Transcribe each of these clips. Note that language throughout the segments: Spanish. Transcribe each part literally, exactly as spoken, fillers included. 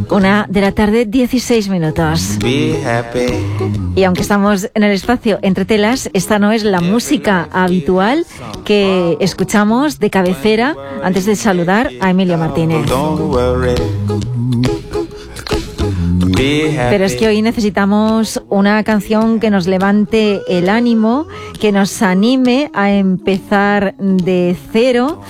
Una de la tarde, dieciséis minutos. Y aunque estamos en el espacio Entre Telas, esta no es la música habitual que escuchamos de cabecera antes de saludar a Emilio Martínez. Pero es que hoy necesitamos una canción que nos levante el ánimo, que nos anime a empezar de cero.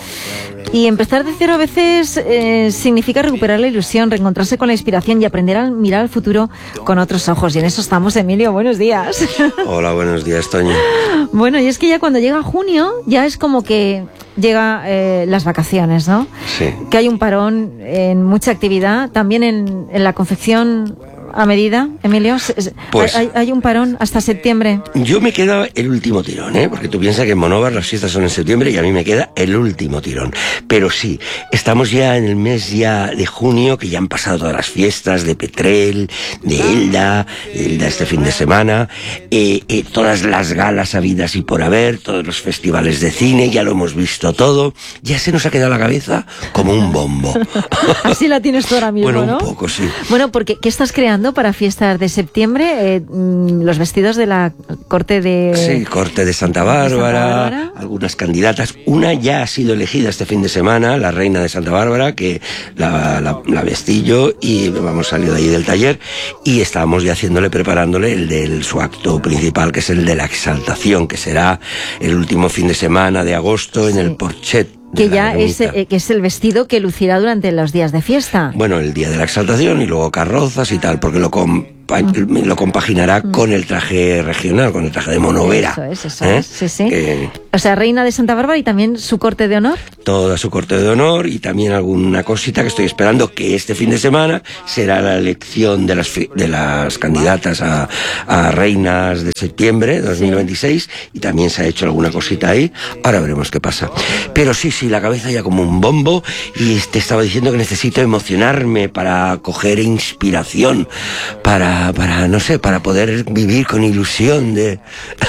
Y empezar de cero a veces eh, significa recuperar la ilusión, reencontrarse con la inspiración y aprender a mirar al futuro con otros ojos. Y en eso estamos, Emilio. Buenos días. Hola, buenos días, Toño. Bueno, y es que ya cuando llega junio, ya es como que llega eh, las vacaciones, ¿no? Sí. Que hay un parón en mucha actividad, también en, en la confección a medida, Emilio. Pues, hay, hay un parón hasta septiembre. Yo me queda el último tirón, ¿eh? Porque tú piensas que en Monóvar las fiestas son en septiembre y a mí me queda el último tirón. Pero sí, estamos ya en el mes ya de junio, que ya han pasado todas las fiestas de Petrel, de Elda, Elda este fin de semana, eh, eh, todas las galas habidas y por haber, todos los festivales de cine, ya lo hemos visto todo. Ya se nos ha quedado la cabeza como un bombo. Así la tienes tú ahora mismo, bueno, ¿no? Un poco, sí. Bueno, porque ¿qué estás creando para fiestas de septiembre? Eh, los vestidos de la corte de... Sí, corte de Santa Bárbara, de Santa Bárbara, algunas candidatas. Una ya ha sido elegida este fin de semana, la reina de Santa Bárbara, que la, la, la vestí yo y vamos salido de ahí del taller y estábamos ya haciéndole, preparándole el de su acto principal, que es el de la exaltación, que será el último fin de semana de agosto, sí, en el Porchet. Que ya es, eh, que es el vestido que lucirá durante los días de fiesta. Bueno, el día de la exaltación y luego carrozas y tal, porque lo, compa mm. lo compaginará mm. con el traje regional, con el traje de monovera. Eso es, eso ¿eh? es, sí, sí. Que... O sea, reina de Santa Bárbara y también su corte de honor. Toda su corte de honor y también alguna cosita que estoy esperando, que este fin de semana será la elección de las, de las candidatas a, a reinas de septiembre de dos mil veintiséis, sí, y también se ha hecho alguna cosita ahí. Ahora veremos qué pasa. Pero sí, sí, la cabeza ya como un bombo y te estaba diciendo que necesito emocionarme para coger inspiración, para, para no sé, para poder vivir con ilusión de...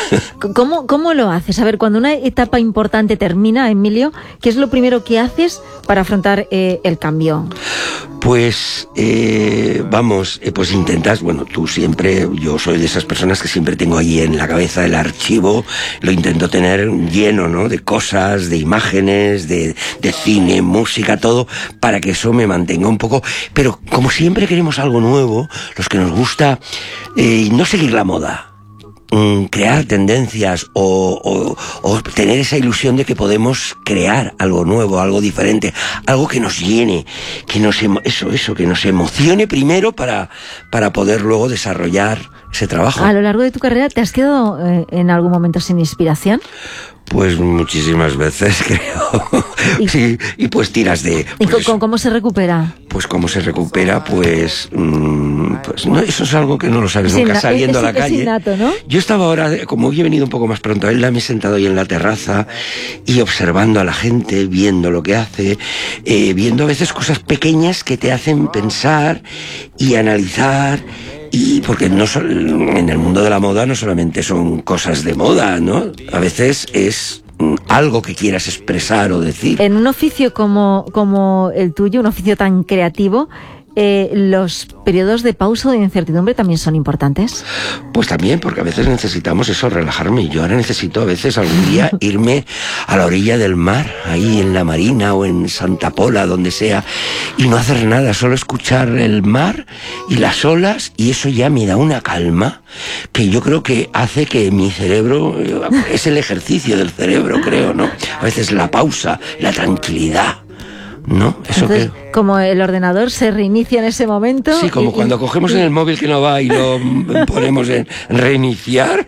¿Cómo, cómo lo haces? A ver, cuando una etapa importante termina, Emilio, ¿qué es lo primero que haces para afrontar eh, el cambio? Pues, eh, vamos, eh, pues intentas, bueno, tú siempre, yo soy de esas personas que siempre tengo ahí en la cabeza el archivo, lo intento tener lleno, ¿no?, de cosas, de imágenes, de, de cine, música, todo, para que eso me mantenga un poco, pero como siempre queremos algo nuevo, los que nos gusta, eh, no seguir la moda. Crear tendencias o, o, o tener esa ilusión de que podemos crear algo nuevo, algo diferente, algo que nos llene, que nos emo eso, eso, que nos emocione primero para, para poder luego desarrollar ese trabajo. A lo largo de tu carrera, ¿te has quedado eh, en algún momento sin inspiración? Pues muchísimas veces, creo. ¿Y, sí, y pues tiras de... Pues ¿Y cómo, cómo se recupera? Pues cómo se recupera, pues... Mmm, pues no, eso es algo que no lo sabes nunca, inna, saliendo es, a la calle. Es innato, ¿no? Yo estaba ahora, como hoy he venido un poco más pronto a Elda, me he sentado ahí en la terraza y observando a la gente, viendo lo que hace, eh, viendo a veces cosas pequeñas que te hacen pensar y analizar... Y porque no so, en el mundo de la moda no solamente son cosas de moda, ¿no? A veces es mm, algo que quieras expresar o decir. En un oficio como, como el tuyo, un oficio tan creativo, eh, ¿los periodos de pausa o de incertidumbre también son importantes? Pues también, porque a veces necesitamos eso, relajarme. Yo ahora necesito a veces algún día irme a la orilla del mar, ahí en la Marina o en Santa Pola, donde sea, y no hacer nada, solo escuchar el mar y las olas, y eso ya me da una calma que yo creo que hace que mi cerebro, es el ejercicio del cerebro, creo, ¿no? A veces la pausa, la tranquilidad, ¿no? Eso. Entonces, que... como el ordenador se reinicia en ese momento. Sí, como y, cuando y, cogemos y... en el móvil que no va y lo ponemos en reiniciar.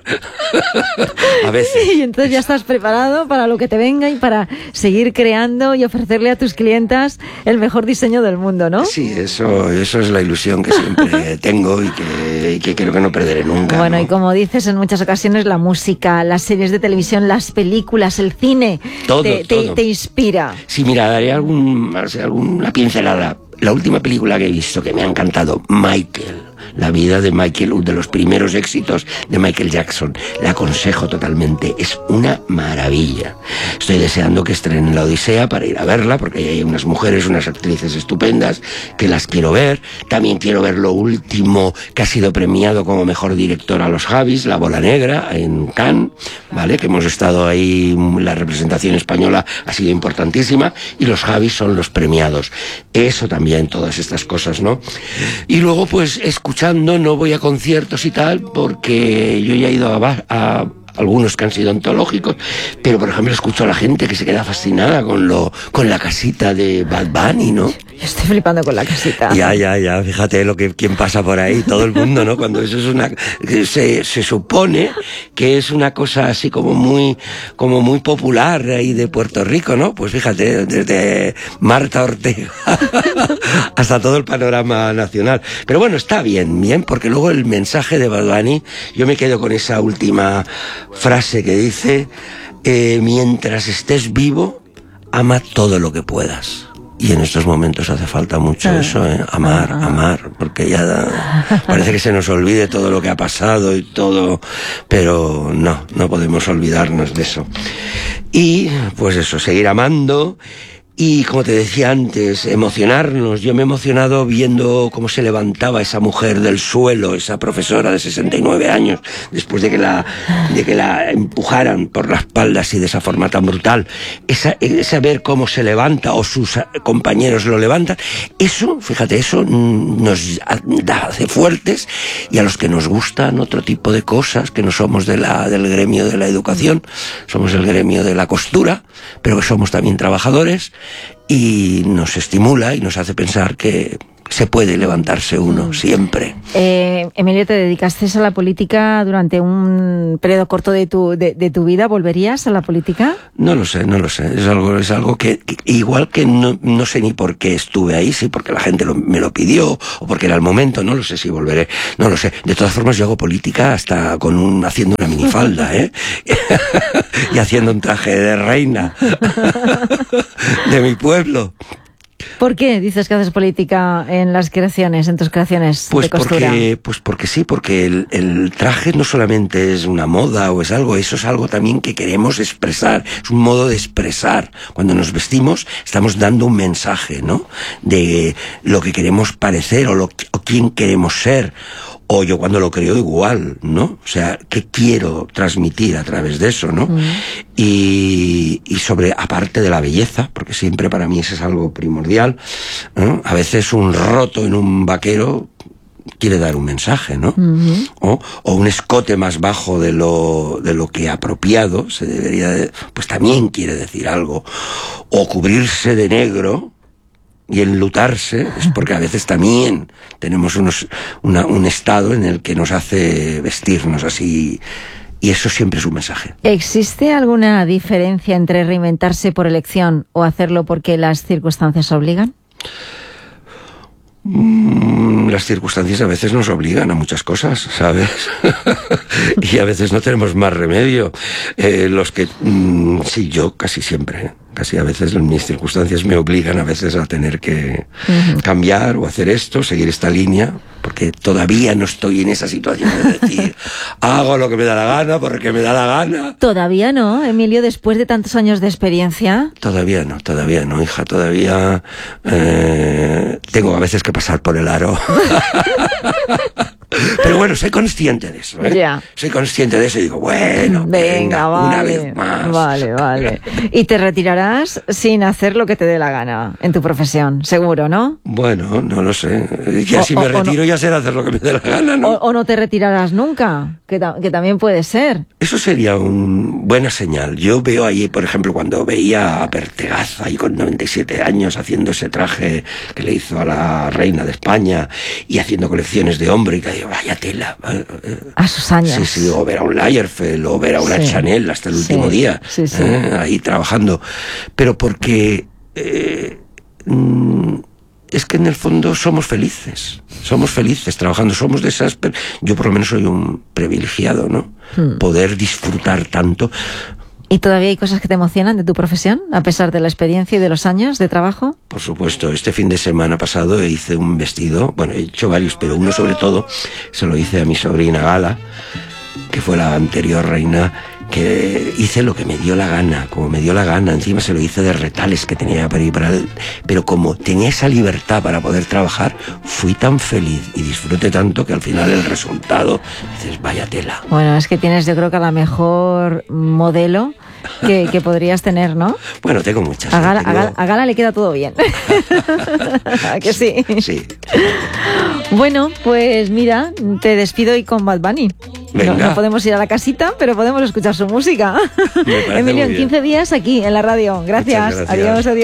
A veces. Y entonces ya estás preparado para lo que te venga y para seguir creando y ofrecerle a tus clientas el mejor diseño del mundo, ¿no? Sí, eso, eso es la ilusión que siempre tengo y que, y que creo que no perderé nunca. Bueno, ¿no? Y como dices, en muchas ocasiones la música, las series de televisión, las películas, el cine, todo, te, todo. Te, te inspira. Sí, mira, daré algún, alguna pincelada. La última película que he visto que me ha encantado, Michael. la vida de Michael, de los primeros éxitos de Michael Jackson. La aconsejo totalmente, es una maravilla. Estoy deseando que estrenen La Odisea para ir a verla, porque hay unas mujeres, unas actrices estupendas, que las quiero ver. También quiero ver lo último que ha sido premiado como mejor director a los Javis, La Bola Negra, en Cannes, ¿vale? Que hemos estado ahí, la representación española ha sido importantísima, y los Javis son los premiados. Eso también, todas estas cosas, ¿no? Y luego, pues, escuchando, no voy a conciertos y tal, porque yo ya he ido a, a algunos que han sido antológicos, pero por ejemplo escucho a la gente que se queda fascinada con lo con la casita de Bad Bunny, ¿no? Yo estoy flipando con la casita. Ya, ya, ya, fíjate lo que quién pasa por ahí, todo el mundo, ¿no? Cuando eso es una, se, se supone que es una cosa así como muy, como muy popular ahí de Puerto Rico, ¿no? Pues fíjate, desde Marta Ortega hasta todo el panorama nacional. Pero bueno, está bien, bien, porque luego el mensaje de Bad Bunny, yo me quedo con esa última frase que dice, eh, mientras estés vivo, ama todo lo que puedas. Y en estos momentos hace falta mucho ah, eso, ¿eh? Amar, ah, amar, porque ya da, parece que se nos olvide todo lo que ha pasado y todo, pero no, no podemos olvidarnos de eso. Y pues eso, seguir amando. Y como te decía antes, emocionarnos. Yo me he emocionado viendo cómo se levantaba esa mujer del suelo, esa profesora de sesenta y nueve años, después de que la, de que la empujaran por la espalda así de esa forma tan brutal. Esa, esa ver cómo se levanta o sus compañeros lo levantan. Eso, fíjate, eso nos hace fuertes, y a los que nos gustan otro tipo de cosas, que no somos de la, del gremio de la educación, somos el gremio de la costura, pero que somos también trabajadores, y nos estimula y nos hace pensar que se puede levantarse uno mm. siempre. Eh, Emilio, te dedicaste a la política durante un periodo corto de tu, de, de tu vida. ¿Volverías a la política? No lo sé, no lo sé. Es algo, es algo que, que igual que no, no sé ni por qué estuve ahí, sí, porque la gente lo, me lo pidió, o porque era el momento, no lo sé si volveré, no lo sé. De todas formas, yo hago política hasta con un, haciendo una minifalda, ¿eh? Y haciendo un traje de reina de mi pueblo. ¿Por qué dices que haces política en las creaciones, en tus creaciones pues de costura? Porque, pues porque sí, porque el, el traje no solamente es una moda o es algo, eso es algo también que queremos expresar, es un modo de expresar. Cuando nos vestimos estamos dando un mensaje, ¿no? De lo que queremos parecer o, lo, o quién queremos ser. O yo cuando lo creo igual, ¿no? O sea, ¿qué quiero transmitir a través de eso, no? Mm. Y, y sobre, aparte de la belleza, porque siempre para mí eso es algo primordial, ¿no? A veces un roto en un vaquero quiere dar un mensaje, ¿no? Mm-hmm. O, o un escote más bajo de lo, de lo que apropiado se debería de, pues también quiere decir algo. O cubrirse de negro y enlutarse es porque a veces también tenemos unos, una, un estado en el que nos hace vestirnos así, y eso siempre es un mensaje. ¿Existe alguna diferencia entre reinventarse por elección o hacerlo porque las circunstancias obligan? Mm, las circunstancias a veces nos obligan a muchas cosas, ¿sabes? Y a veces no tenemos más remedio. Eh, los que... Mm, sí, yo casi siempre... Casi a veces mis circunstancias me obligan a veces a tener que uh-huh. cambiar o hacer esto, seguir esta línea, porque todavía no estoy en esa situación de decir, hago lo que me da la gana porque me da la gana. Todavía no, Emilio, después de tantos años de experiencia. Todavía no, todavía no, hija, todavía eh, tengo a veces que pasar por el aro. Pero bueno, soy consciente de eso, ¿eh? Yeah. Soy consciente de eso y digo, bueno, venga, venga vale, una vez más. Vale, vale. Y te retirarás sin hacer lo que te dé la gana en tu profesión, seguro, ¿no? Bueno, no lo sé. Ya o, si me o, retiro o no, ya será hacer lo que me dé la gana, ¿no? O, o no te retirarás nunca, que, ta que también puede ser. Eso sería una buena señal. Yo veo ahí, por ejemplo, cuando veía a Pertegaz ahí con noventa y siete años haciendo ese traje que le hizo a la reina de España y haciendo colecciones de hombre y que vaya tela. A sus años. Sí, sí, o ver a un Lagerfeld, o ver a una sí. Chanel hasta el último sí. día, sí, sí. ¿eh? Ahí trabajando. Pero porque eh, mm, es que en el fondo somos felices, somos felices trabajando, somos de esas... Yo por lo menos soy un privilegiado, ¿no? Hmm. Poder disfrutar tanto. ¿Y todavía hay cosas que te emocionan de tu profesión, a pesar de la experiencia y de los años de trabajo? Por supuesto, este fin de semana pasado hice un vestido, bueno, he hecho varios, pero uno sobre todo se lo hice a mi sobrina Gala, que fue la anterior reina, que hice lo que me dio la gana, como me dio la gana. Encima se lo hice de retales que tenía para ir para él, pero como tenía esa libertad para poder trabajar, fui tan feliz y disfruté tanto que al final el resultado, dices, vaya tela. Bueno, es que tienes, yo creo que a la mejor modelo que, que podrías tener, ¿no? Bueno, tengo muchas. A Gala, tengo... a Gala, a Gala le queda todo bien. ¿A que sí? Sí. Bueno, pues mira, te despido hoy con Bad Bunny. No, no podemos ir a la casita, pero podemos escuchar su música. Emilio, en quince días aquí en la radio. Gracias. Gracias. Adiós, adiós.